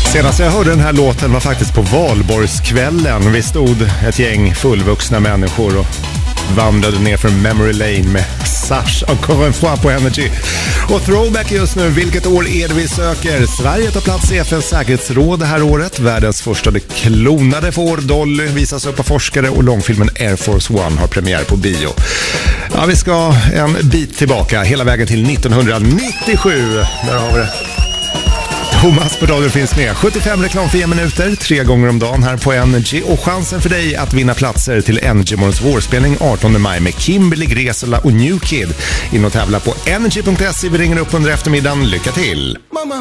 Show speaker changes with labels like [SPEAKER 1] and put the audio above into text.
[SPEAKER 1] Senast jag hörde den här låten var faktiskt på valborgskvällen. Vi stod ett gäng fullvuxna människor och vandrade ner för Memory Lane med Sash encore en fois på Energy. Och throwback just nu, vilket år är det vi söker? Sverige tar plats i FNs säkerhetsråd det här året. Världens första klonade får Dolly visas upp av forskare och långfilmen Air Force One har premiär på bio. Ja, vi ska en bit tillbaka, hela vägen till 1997. Där har vi det. Thomas på radion finns med. 75 reklamfria minuter, 3 gånger om dagen här på Energy. Och chansen för dig att vinna platser till Energy Morgons vårspelning 18 maj med Kimberly Gresela och New Kid. In och tävla på energy.se. Vi ringer upp under eftermiddagen. Lycka till!